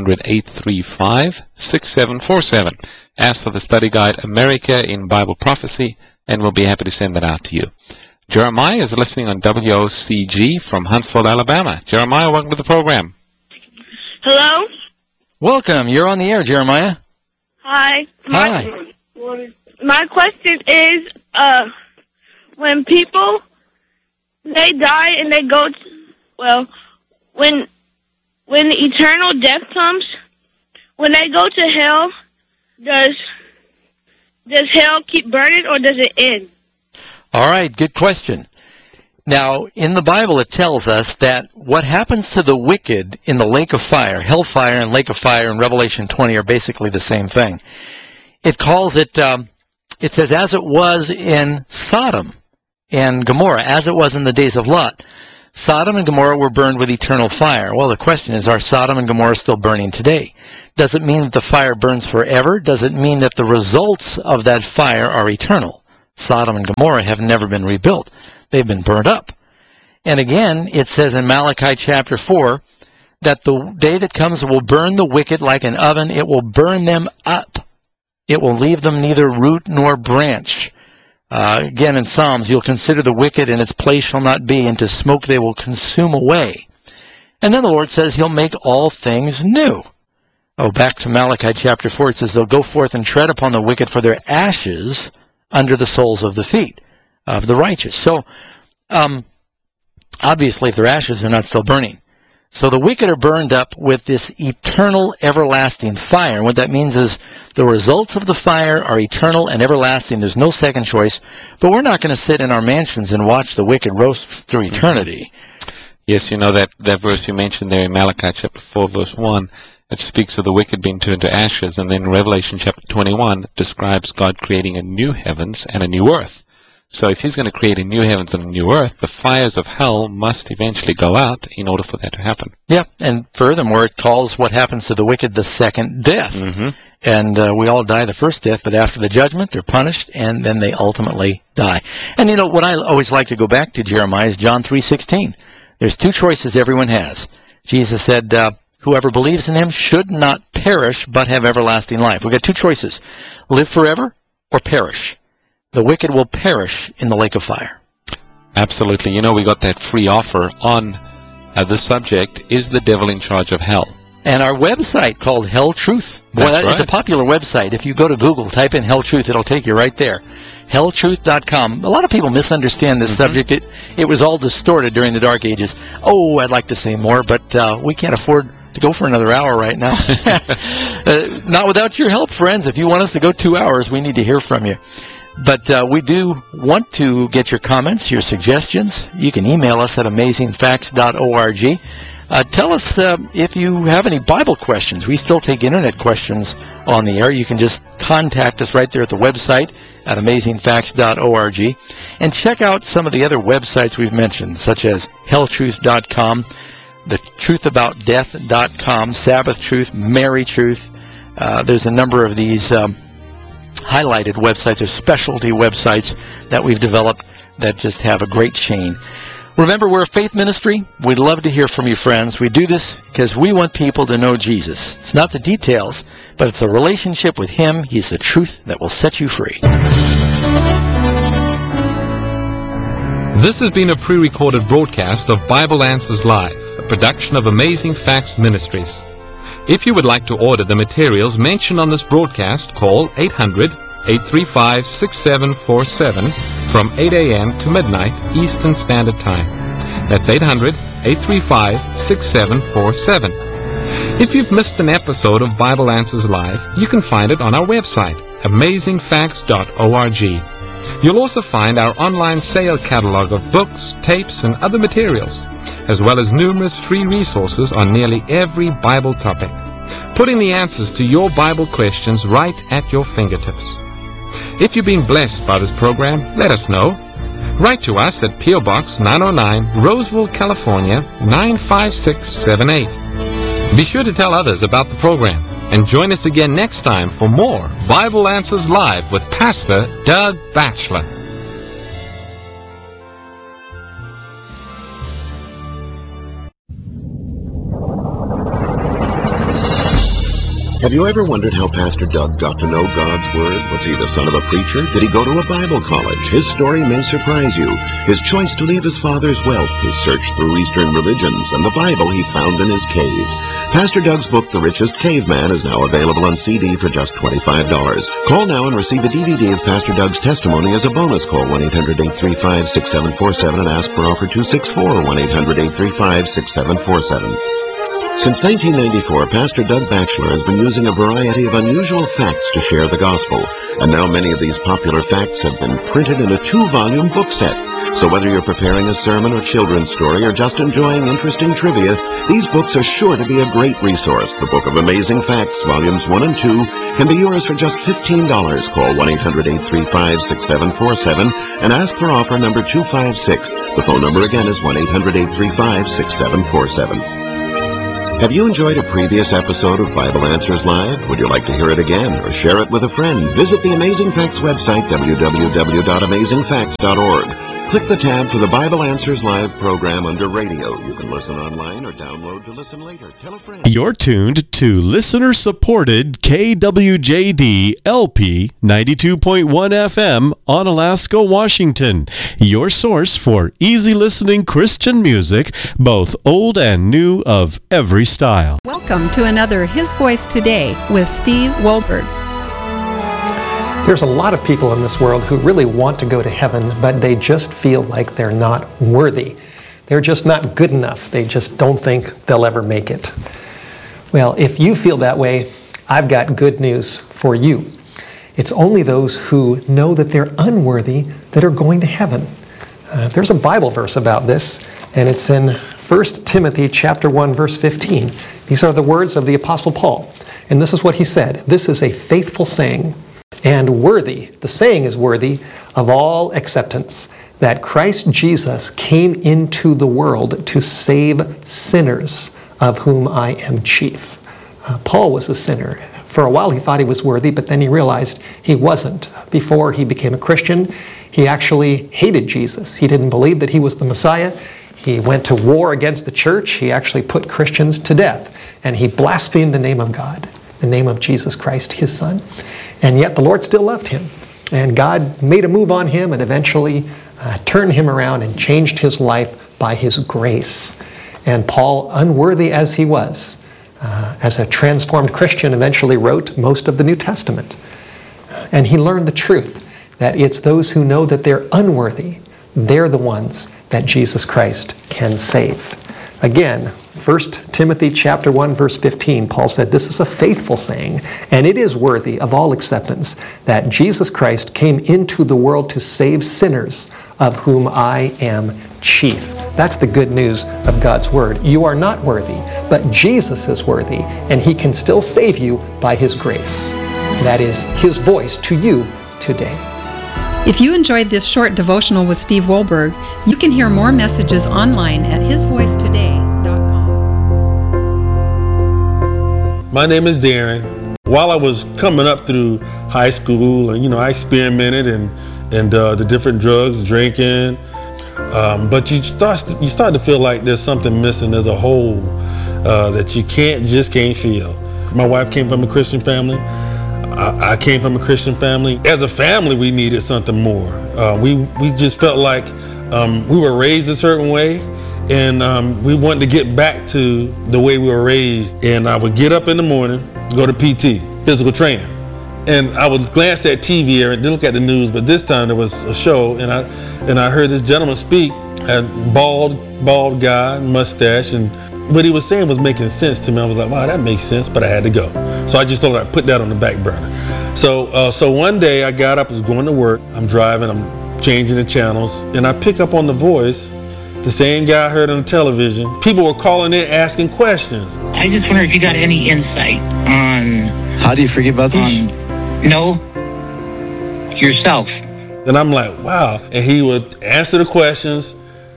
1-800-835-6747. Ask for the study guide, America in Bible Prophecy, and we'll be happy to send that out to you. Jeremiah is listening on WOCG from Huntsville, Alabama. Jeremiah, welcome to the program. Hello? Welcome. You're on the air, Jeremiah. Hi. Hi. My question is, when people, they die and they go to, when eternal death comes, when they go to hell, does hell keep burning or does it end? All right, good question. Now, in the Bible, it tells us that what happens to the wicked in the lake of fire, hellfire and lake of fire in Revelation 20 are basically the same thing. It calls it, it says, as it was in Sodom, and Gomorrah, as it was in the days of Lot. Sodom and Gomorrah were burned with eternal fire. Well, the question is, are Sodom and Gomorrah still burning today? Does it mean that the fire burns forever? Does it mean that the results of that fire are eternal? Sodom and Gomorrah have never been rebuilt. They've been burned up. And again, it says in Malachi chapter 4 that the day that comes will burn the wicked like an oven. It will burn them up. It will leave them neither root nor branch. Again, in Psalms, you'll consider the wicked, and its place shall not be, and to smoke they will consume away. And then the Lord says he'll make all things new. Oh, back to Malachi chapter 4, it says they'll go forth and tread upon the wicked for their ashes under the soles of the feet of the righteous. So, obviously, if they're ashes, they're not still burning. So the wicked are burned up with this eternal, everlasting fire. And what that means is the results of the fire are eternal and everlasting. There's no second choice. But we're not going to sit in our mansions and watch the wicked roast through eternity. Yes, you know that verse you mentioned there in Malachi chapter 4, verse 1, it speaks of the wicked being turned to ashes. And then Revelation chapter 21 describes God creating a new heavens and a new earth. So if he's going to create a new heavens and a new earth, the fires of hell must eventually go out in order for that to happen. Yeah, and furthermore, it calls what happens to the wicked the second death. Mm-hmm. And we all die the first death, but after the judgment, they're punished, and then they ultimately die. And you know, what I always like to go back to, Jeremiah, is John 3:16. There's two choices everyone has. Jesus said, whoever believes in him should not perish, but have everlasting life. We've got two choices. Live forever or perish. The wicked will perish in the lake of fire. Absolutely. You know, we got that free offer on the subject, is the devil in charge of hell? And our website called Hell Truth. Boy, it's a popular website. If you go to Google, type in Hell Truth, it'll take you right there. Helltruth.com. A lot of people misunderstand this subject. It was all distorted during the Dark Ages. Oh, I'd like to say more, but we can't afford to go for another hour right now. Not without your help, friends. If you want us to go 2 hours, we need to hear from you. But we do want to get your comments, your suggestions. You can email us at amazingfacts.org. Tell us if you have any Bible questions. We still take internet questions on the air. You can just contact us right there at the website at amazingfacts.org. And check out some of the other websites we've mentioned, such as helltruth.com, thetruthaboutdeath.com, Sabbath Truth, Mary Truth. There's a number of these highlighted websites or specialty websites that we've developed that just have a great chain. Remember, we're a faith ministry. We'd love to hear from you, friends. We do this because we want people to know Jesus. It's not the details, but it's a relationship with him. He's the truth that will set you free. This has been a pre-recorded broadcast of Bible Answers Live, a production of Amazing Facts Ministries. If you would like to order the materials mentioned on this broadcast, call 800-835-6747 from 8 a.m. to midnight Eastern Standard Time. That's 800-835-6747. If you've missed an episode of Bible Answers Live, you can find it on our website, amazingfacts.org. You'll also find our online sale catalog of books, tapes, and other materials, as well as numerous free resources on nearly every Bible topic, putting the answers to your Bible questions right at your fingertips. If you've been blessed by this program, let us know. Write to us at P.O. Box 909, Roseville, California, 95678. Be sure to tell others about the program, and join us again next time for more Bible Answers Live with Pastor Doug Batchelor. Have you ever wondered how Pastor Doug got to know God's Word? Was he the son of a preacher? Did he go to a Bible college? His story may surprise you. His choice to leave his father's wealth, his search through Eastern religions, and the Bible he found in his cave. Pastor Doug's book, The Richest Caveman, is now available on CD for just $25. Call now and receive a DVD of Pastor Doug's testimony as a bonus. Call 1-800-835-6747 and ask for offer 264, 1-800-835-6747. Since 1994, Pastor Doug Batchelor has been using a variety of unusual facts to share the gospel, and now many of these popular facts have been printed in a 2-volume book set. So whether you're preparing a sermon or children's story or just enjoying interesting trivia, these books are sure to be a great resource. The Book of Amazing Facts, Volumes 1 and 2, can be yours for just $15. Call 1-800-835-6747 and ask for offer number 256. The phone number again is 1-800-835-6747. Have you enjoyed a previous episode of Bible Answers Live? Would you like to hear it again or share it with a friend? Visit the Amazing Facts website, www.amazingfacts.org. Click the tab for the Bible Answers Live program under Radio. You can listen online or download to listen later. Tell a friend. You're tuned to listener-supported KWJD LP 92.1 FM on Alaska, Washington. Your source for easy listening Christian music, both old and new of every style. Welcome to another His Voice Today with Steve Wohlberg. There's a lot of people in this world who really want to go to heaven, but they just feel like they're not worthy. They're just not good enough. They just don't think they'll ever make it. Well, if you feel that way, I've got good news for you. It's only those who know that they're unworthy that are going to heaven. There's a Bible verse about this, and it's in 1 Timothy chapter 1, verse 15. These are the words of the Apostle Paul, and this is what he said. This is a faithful saying, and worthy, the saying is worthy of all acceptance, that Christ Jesus came into the world to save sinners, of whom I am chief. Paul was a sinner. For a while he thought he was worthy, but then he realized he wasn't. Before he became a Christian, he actually hated Jesus. He didn't believe that he was the Messiah. He went to war against the church. He actually put Christians to death. And he blasphemed the name of God, the name of Jesus Christ, his Son. And yet the Lord still loved him. And God made a move on him and eventually turned him around and changed his life by his grace. And Paul, unworthy as he was, as a transformed Christian, eventually wrote most of the New Testament. And he learned the truth that it's those who know that they're unworthy, they're the ones that Jesus Christ can save. Again, 1 Timothy chapter 1, verse 15, Paul said, this is a faithful saying, and it is worthy of all acceptance, that Jesus Christ came into the world to save sinners, of whom I am chief. That's the good news of God's Word. You are not worthy, but Jesus is worthy, and He can still save you by His grace. That is His voice to you today. If you enjoyed this short devotional with Steve Wohlberg, you can hear more messages online at hisvoicetoday.com. My name is Darren. While I was coming up through high school, and I experimented and the different drugs, drinking, but you start to feel like there's something missing. There's a hole that you can't feel. My wife came from a Christian family. I came from a Christian family. As a family, we needed something more. We just felt like we were raised a certain way, and we wanted to get back to the way we were raised. And I would get up in the morning, go to PT, physical training, and I would glance at TV and look at the news. But this time there was a show, and I heard this gentleman speak, a bald guy, mustache, and what he was saying was making sense to me. I was like, wow, that makes sense, but I had to go. So I just thought I'd put that on the back burner. So one day I got up, I was going to work. I'm driving, I'm changing the channels, and I pick up on the voice, the same guy I heard on the television. People were calling in, asking questions. I just wonder if you got any insight on... How do you forgive others? Know yourself. And I'm like, wow. And he would answer the questions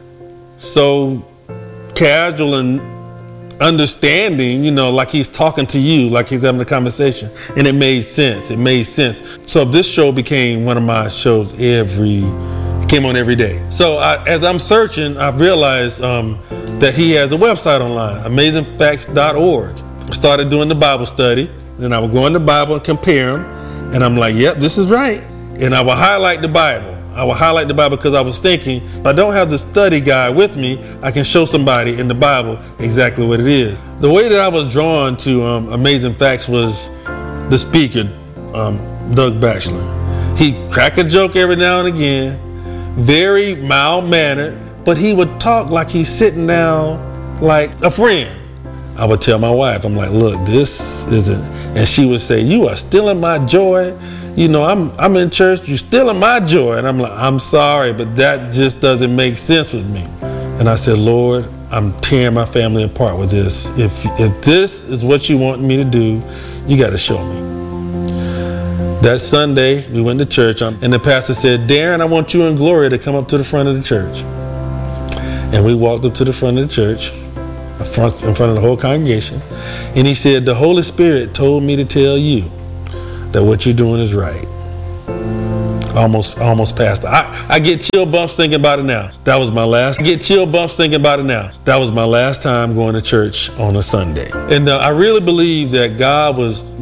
so casual and understanding, like he's talking to you, like he's having a conversation. And it made sense. So this show became one of my shows it came on every day. So as I'm searching, I realized that he has a website online, amazingfacts.org. I started doing the Bible study. Then I would go in the Bible and compare them. And I'm like, yep, this is right. And I would highlight the Bible. Because I was thinking, if I don't have the study guide with me, I can show somebody in the Bible exactly what it is. The way that I was drawn to Amazing Facts was the speaker, Doug Batchelor. He cracked a joke every now and again, very mild-mannered, but he would talk like he's sitting down like a friend. I would tell my wife, I'm like, look, this isn't, and she would say, you are stealing my joy. I'm in church, you're stealing my joy. And I'm like, I'm sorry, but that just doesn't make sense with me. And I said, Lord, I'm tearing my family apart with this. If this is what you want me to do, you got to show me. That Sunday, we went to church, and the pastor said, Darren, I want you and Gloria to come up to the front of the church. And we walked up to the front of the church, in front of the whole congregation. And he said, the Holy Spirit told me to tell you that what you're doing is right. Almost passed. I get chill bumps thinking about it now. That was my last. I get chill bumps thinking about it now. That was my last time going to church on a Sunday. And I really believe that God was